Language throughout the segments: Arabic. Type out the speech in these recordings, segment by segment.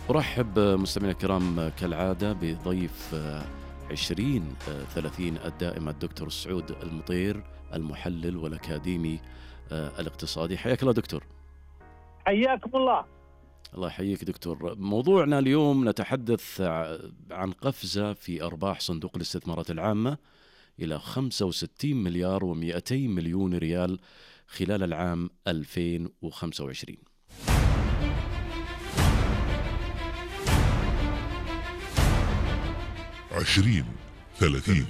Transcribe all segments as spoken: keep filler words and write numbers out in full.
أرحب مستمعينا الكرام كالعادة بضيف عشرين ثلاثين الدائم الدكتور سعود المطير، المحلل والأكاديمي الاقتصادي. حياك الله دكتور. حياكم الله. الله يحييك دكتور. موضوعنا اليوم نتحدث عن قفزة في أرباح صندوق الاستثمارات العامة إلى خمسة وستين مليار ومئتين مليون ريال خلال العام ألفين وخمسة وعشرين. عشرين ثلاثين.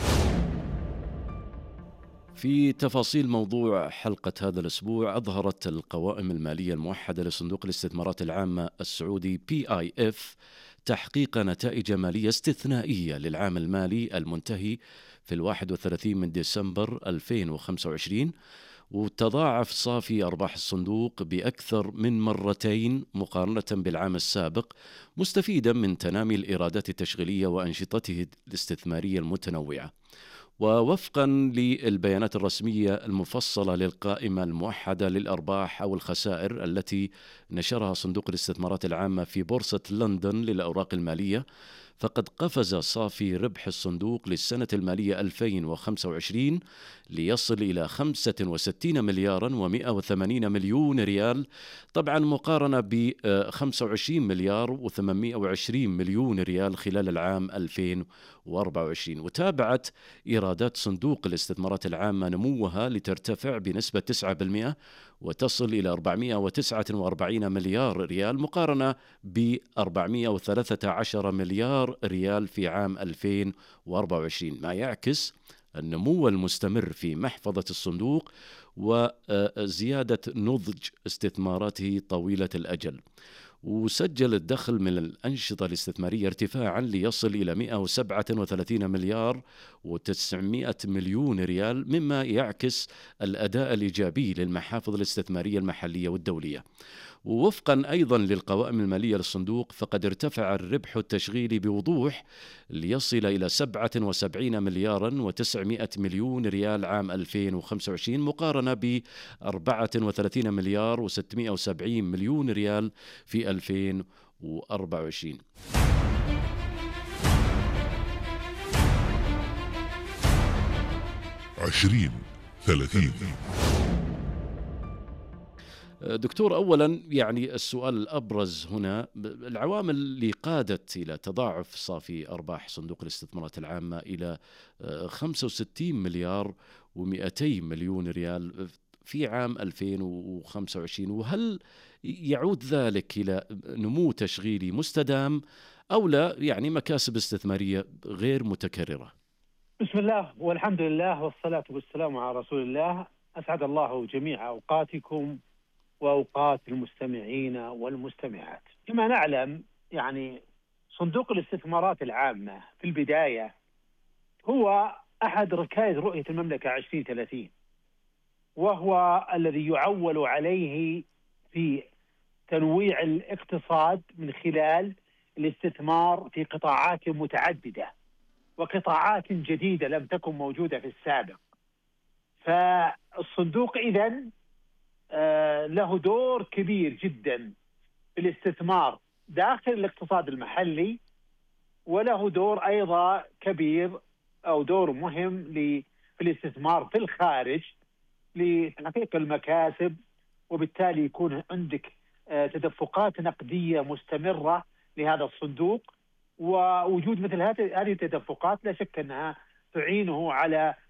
في تفاصيل موضوع حلقة هذا الأسبوع، أظهرت القوائم المالية الموحدة لصندوق الاستثمارات العامة السعودي بي آي إف تحقيق نتائج مالية استثنائية للعام المالي المنتهي في الواحد والثلاثين من ديسمبر ألفين وخمسة وعشرين، وتضاعف صافي أرباح الصندوق بأكثر من مرتين مقارنة بالعام السابق، مستفيدا من تنامي الإيرادات التشغيلية وأنشطته الاستثمارية المتنوعة. ووفقا للبيانات الرسمية المفصلة للقائمة الموحدة للأرباح أو الخسائر التي نشرها صندوق الاستثمارات العامة في بورصة لندن للأوراق المالية، فقد قفز صافي ربح الصندوق للسنة المالية ألفين وخمسة وعشرين ليصل إلى خمسة وستين مليارا ومئة وثمانين مليون ريال، طبعا مقارنة ب خمسة وعشرين مليار وثمانمئة وعشرين مليون ريال خلال العام ألفين وأربعة وعشرين. وتابعت إيرادات صندوق الاستثمارات العامة نموها لترتفع بنسبة تسعة بالمئة وتصل إلى أربعمئة وتسعة وأربعين مليار ريال مقارنة ب أربعمئة وثلاثة عشر مليار ريال في عام ألفين وأربعة وعشرين، ما يعكس النمو المستمر في محفظة الصندوق وزيادة نضج استثماراته طويلة الأجل. وسجل الدخل من الأنشطة الاستثمارية ارتفاعا ليصل إلى مئة وسبعة وثلاثين مليار وتسعمئة مليون ريال، مما يعكس الأداء الإيجابي للمحافظ الاستثمارية المحلية والدولية. ووفقا أيضا للقوائم المالية للصندوق، فقد ارتفع الربح التشغيلي بوضوح ليصل إلى سبعة وسبعين مليارا وتسعمئة مليون ريال عام ألفين وخمسة وعشرين مقارنة ب أربعة وثلاثين مليار وستمئة وسبعين مليون ريال في ألفين وأربعة وعشرين. عشرين ثلاثين. دكتور، أولا يعني السؤال الأبرز هنا، العوامل اللي قادت إلى تضاعف صافي أرباح صندوق الاستثمارات العامة إلى خمسة وستين مليار ومئتين مليون ريال في عام ألفين وخمسة وعشرين، وهل يعود ذلك إلى نمو تشغيلي مستدام أو لا يعني مكاسب استثمارية غير متكررة؟ بسم الله والحمد لله والصلاة والسلام على رسول الله. أسعد الله جميع أوقاتكم وأوقات المستمعين والمستمعات. كما نعلم يعني صندوق الاستثمارات العامة في البداية هو أحد ركائز رؤية المملكة عشرين ثلاثين، وهو الذي يعول عليه في تنويع الاقتصاد من خلال الاستثمار في قطاعات متعددة وقطاعات جديدة لم تكن موجودة في السابق. فالصندوق إذن له دور كبير جدا في الاستثمار داخل الاقتصاد المحلي، وله دور أيضا كبير أو دور مهم في الاستثمار في الخارج لتحقيق المكاسب، وبالتالي يكون عندك تدفقات نقدية مستمرة لهذا الصندوق. ووجود مثل هذه التدفقات لا شك أنها تعينه على